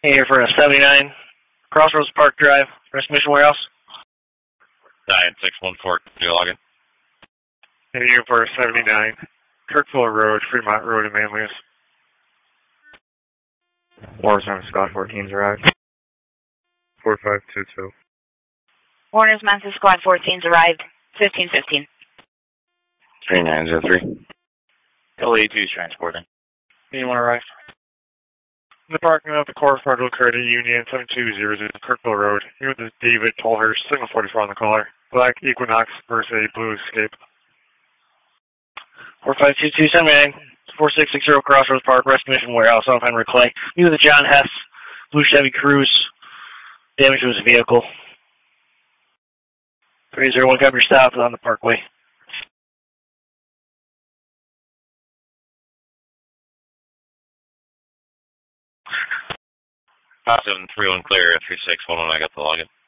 Here for a 79 Crossroads Park Drive, Rescue Mission Warehouse. 9614, can you log in? Here for 79 Kirkville Road, Fremont Road in Manlius. Warren's Squad 14's arrived. 4522. Warner's Massive Squad 14's arrived. 1515. 3903. LA2's transporting. Anyone arrive? In the parking lot of the Corps Federal Credit Union, 7200 Kirkville Road. Here with David Tolhurst, signal 44 on the caller. Black Equinox versus a Blue Escape. 452279, 4660 Crossroads Park, Rescue Mission Warehouse, off Henry Clay. You with the John Hess, Blue Chevy Cruze, damage to his vehicle. 301, cover your stop on the Parkway. Positive 31 clear, 3611, I got the login.